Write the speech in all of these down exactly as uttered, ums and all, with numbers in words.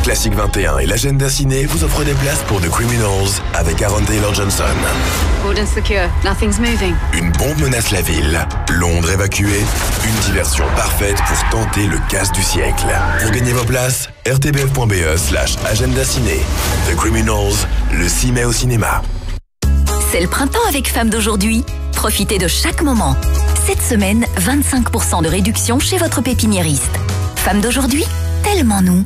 Classique vingt et un et l'agenda ciné vous offrent des places pour The Criminals avec Aaron Taylor-Johnson. Cordon secure, nothing's moving. Une bombe menace la ville. Londres évacuée. Une diversion parfaite pour tenter le casse du siècle. Pour gagner vos places, r t b f point b e slash agenda ciné. The Criminals, le six mai au cinéma. C'est le printemps avec Femmes d'aujourd'hui. Profitez de chaque moment. Cette semaine, vingt-cinq pour cent de réduction chez votre pépiniériste. Femmes d'aujourd'hui, tellement nous.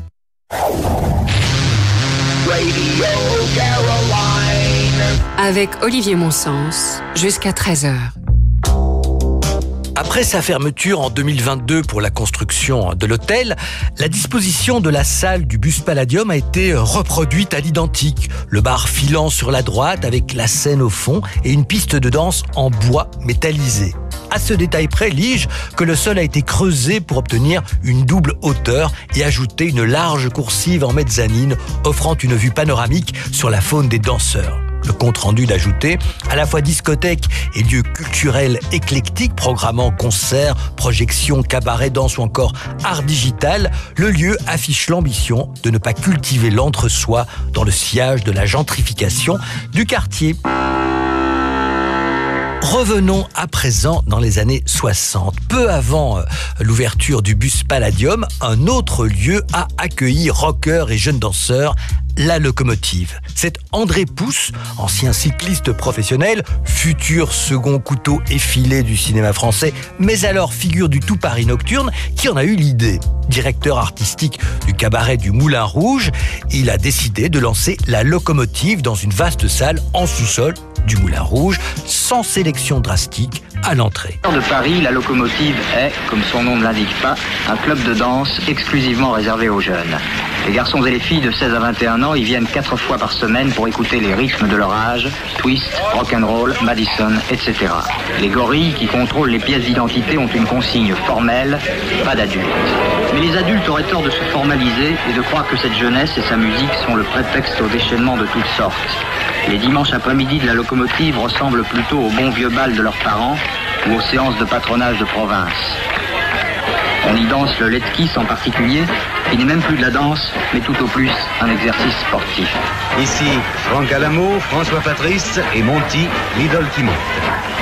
Avec Olivier Monsens, jusqu'à treize heures. Après sa fermeture en deux mille vingt-deux pour la construction de l'hôtel, la disposition de la salle du Bus Palladium a été reproduite à l'identique. Le bar filant sur la droite avec la scène au fond et une piste de danse en bois métallisé. À ce détail près, lige que le sol a été creusé pour obtenir une double hauteur et ajouter une large coursive en mezzanine offrant une vue panoramique sur la faune des danseurs. Le compte-rendu d'ajouter à la fois discothèque et lieu culturel éclectique, programmant concerts, projections, cabarets, danse ou encore art digital, le lieu affiche l'ambition de ne pas cultiver l'entre-soi dans le sillage de la gentrification du quartier. Revenons à présent dans les années soixante. Peu avant euh, l'ouverture du Bus Palladium, un autre lieu a accueilli rockers et jeunes danseurs, la Locomotive. C'est André Pousse, ancien cycliste professionnel, futur second couteau effilé du cinéma français, mais alors figure du tout Paris nocturne, qui en a eu l'idée. Directeur artistique du cabaret du Moulin Rouge, il a décidé de lancer la Locomotive dans une vaste salle en sous-sol du Moulin Rouge, sans sélection drastique à l'entrée. De Paris, la Locomotive est, comme son nom ne l'indique pas, un club de danse exclusivement réservé aux jeunes. Les garçons et les filles de seize à vingt et un ans y viennent quatre fois par semaine pour écouter les rythmes de leur âge, twist, rock'n'roll, Madison, et cetera. Les gorilles qui contrôlent les pièces d'identité ont une consigne formelle, pas d'adultes. Mais les adultes auraient tort de se formaliser et de croire que cette jeunesse et sa musique sont le prétexte au déchaînement de toutes sortes. Les dimanches après-midi de la Locomotive ressemblent plutôt aux bons vieux bals de leurs parents ou aux séances de patronage de province. On y danse le letkiss en particulier, qui n'est même plus de la danse, mais tout au plus un exercice sportif. Ici, Franck Alamo, François Patrice et Monty, l'idole qui monte.